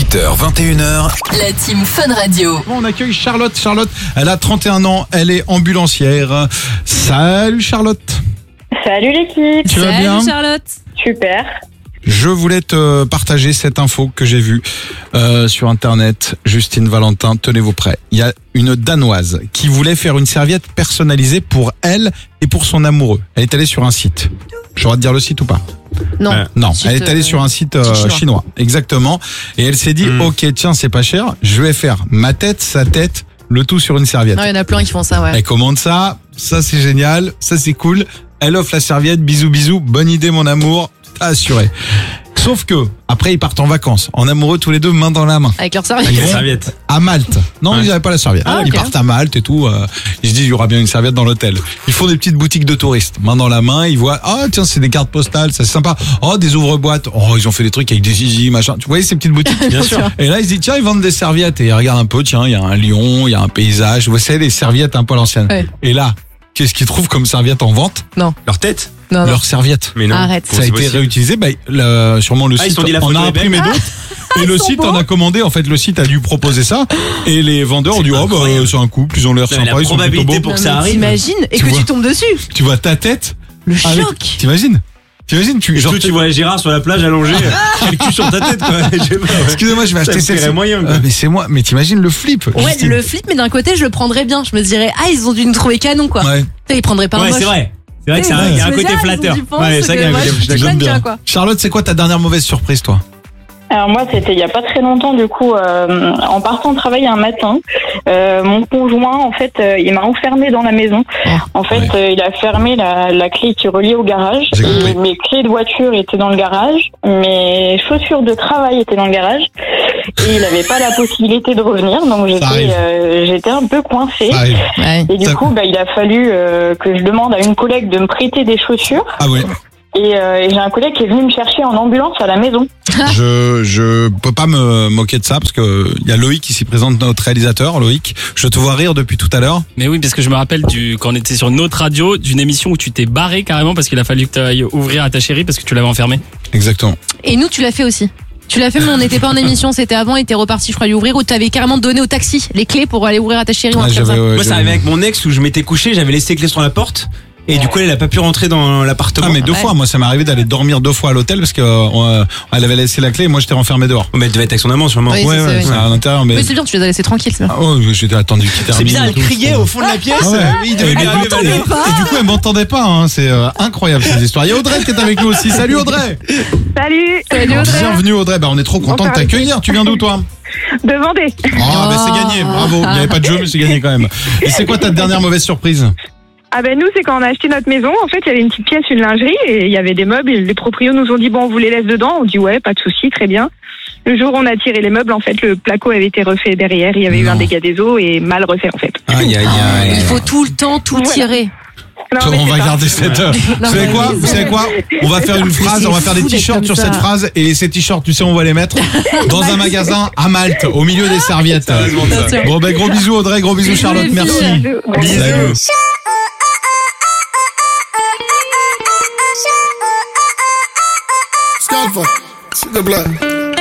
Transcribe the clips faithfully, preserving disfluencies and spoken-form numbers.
dix-huit heures vingt et une heures. La team Fun Radio. On accueille Charlotte. Charlotte, elle a trente et un ans, elle est ambulancière. Salut Charlotte. Salut l'équipe. Tu vas bien ? Charlotte. Super. Je voulais te partager cette info que j'ai vue euh, sur internet. Justine Valentin, tenez-vous prêts. Il y a une Danoise qui voulait faire une serviette personnalisée pour elle et pour son amoureux. Elle est allée sur un site. Je dois te dire le site ou pas ? Non. Euh, non, Site, elle est allée euh, sur un site euh, chinois. chinois. Exactement. Et elle s'est dit, Mm. ok, tiens, c'est pas cher. Je vais faire ma tête, sa tête, le tout sur une serviette. Non, il y en a plein qui font ça, ouais. Elle commande ça, ça c'est génial, ça c'est cool. Elle offre la serviette, bisous bisous, bonne idée mon amour, t'as assuré. Sauf que, après ils partent en vacances, en amoureux tous les deux, main dans la main, Avec leur Ils serviette. Avec la vont serviette. à Malte. Non, Ouais. ils n'avaient pas la serviette. Ah, Ils ok. partent à Malte et tout, euh, ils se disent il y aura bien une serviette dans l'hôtel. Ils font des petites boutiques de touristes, main dans la main, ils voient, ah tiens c'est des cartes postales, ça c'est sympa. Oh des ouvre-boîtes, oh ils ont fait des trucs avec des zizi, machin. Tu voyez ces petites boutiques ? Bien sûr. Et là, ils se disent, tiens, ils vendent des serviettes. Et ils regardent un peu, tiens, il y a un lion, il y a un paysage. Vous savez, les serviettes un peu à l'ancienne. Ouais. Et là, qu'est-ce qu'ils trouvent comme serviette en vente ? Leur tête. Non, non. Leurs serviettes. Mais non. Arrête. Comment Ça a c'est été possible réutilisé. Bah, le- sûrement le Ah, ils site se sont dit, la en photo a est imprimé belle. d'autres. Et le site en a commandé. En fait, le site a dû proposer ça. Et les vendeurs ont dit, oh, bah, incroyable. c'est un couple, ils ont l'air Non, mais sympas, la ils sont plutôt probabilité beaux. pour que Non, ça mais arrive. T'imagines et Tu que vois. tu tombes dessus. Tu vois ta tête. Le avec- choc. T'imagines? T'imagines, tu, Est-ce genre, que tu vois Gérard sur la plage allongé, le cul sur ta tête, quoi. Je sais pas, ouais. excusez-moi, je vais Ça acheter me cette ferait moyen, quoi. Euh, mais c'est moi, mais t'imagines le flip. Ouais, Justine. le flip, mais d'un côté, je le prendrais bien. Je me dirais, ah, ils ont dû nous trouver canon, quoi. Ouais. Tu sais, ils prendraient pas un Ouais, moche. c'est vrai. C'est vrai que Tu sais, c'est un, il y a un je me dis, côté ah, ils ont flatteur. dû penser Ouais, c'est vrai qu'il y a un que côté moi, je suis flatteur. mannequin, bien. quoi. Charlotte, c'est quoi ta dernière mauvaise surprise, toi? Alors moi, c'était il y a pas très longtemps, du coup, euh, en partant travailler un matin, euh, mon conjoint, en fait, euh, il m'a enfermé dans la maison. En fait, Ouais. euh, il a fermé la, la clé qui reliait au garage. J'ai compris. Et mes clés de voiture étaient dans le garage, mes chaussures de travail étaient dans le garage, et il n'avait pas la possibilité de revenir, donc arrive. j'étais, euh, j'étais un peu coincée. Ça arrive. Ouais. Et du Ça- coup, bah, il a fallu euh, que je demande à une collègue de me prêter des chaussures. Ah ouais. Et, euh, et j'ai un collègue qui est venu me chercher en ambulance à la maison. Je je peux pas me moquer de ça parce que il y a Loïc qui s'y présente, notre réalisateur. Loïc, je te vois rire depuis tout à l'heure. Mais oui, parce que je me rappelle du quand on était sur une autre radio, d'une émission où tu t'es barré carrément parce qu'il a fallu que tu ailles ouvrir à ta chérie parce que tu l'avais enfermée. Exactement. Et nous, tu l'as fait aussi. Tu l'as fait, mais on n'était pas en émission, c'était avant, et t'es reparti, je crois, lui ouvrir, ou t'avais carrément donné au taxi les clés pour aller ouvrir à ta chérie ou un Ah, truc comme ça. j'avais, ouais, Moi, ça j'avais- arrivait avec mon ex où je m'étais couché, j'avais laissé les clés sur la porte. Et du coup, elle a pas pu rentrer dans l'appartement. Ah mais deux Ouais. fois, moi ça m'est arrivé d'aller dormir deux fois à l'hôtel parce que euh, elle avait laissé la clé et moi j'étais renfermé dehors. Oh, mais elle devait être avec son amant, sûrement. Oui, ouais c'est- ouais, c'est- c'est à l'intérieur mais Oui, c'est bien, tu les as laissés tranquilles, c'est bien. ah, ouais, j'étais attendu qu'il termine. C'est bizarre, elle et tout, criait c'était- au fond de la pièce. Ah ouais. Il devait Et bien du coup, arriver m'entendait derrière. pas. Et du coup elle m'entendait pas, hein. C'est euh, incroyable ces histoires. Il y a Audrey qui est avec nous aussi. Salut Audrey. Salut. Salut, Audrey. Bienvenue Audrey. Bah on est trop content de t'accueillir. Tu viens d'où toi? De Vendée. Ah bah c'est gagné. Bravo. Il n'y avait pas de jeu mais c'est gagné quand même. Et c'est quoi ta dernière mauvaise surprise? Ah ben nous, c'est quand on a acheté notre maison, en fait, il y avait une petite pièce, une lingerie, et il y avait des meubles, et les proprios nous ont dit, bon, on vous les laisse dedans. On dit, ouais, pas de souci, très bien. Le jour où on a tiré les meubles, en fait, le placo avait été refait derrière, il y avait eu Non. un dégât des eaux, et mal refait, en fait. Aïe aïe aïe. Il faut tout le temps tout Voilà. tirer. Non, mais On c'est va ça. garder cette heure. Vous Non, savez mais quoi c'est- Vous savez quoi On va faire une phrase, c'est on va faire des fou d'être t-shirts comme sur ça. cette phrase et ces t-shirts, tu sais, on va les mettre dans un magasin à Malte, au milieu des serviettes. Bien sûr. Bon ben gros bisous Audrey, gros bisous Charlotte, Bisous, merci. bisous. Salut. Scalpa, s'il te plaît.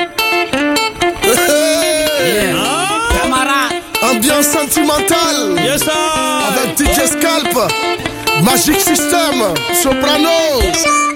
Hey. Ambiance sentimentale. Yes, sir. Avec D J Scalp, Magic System, Soprano.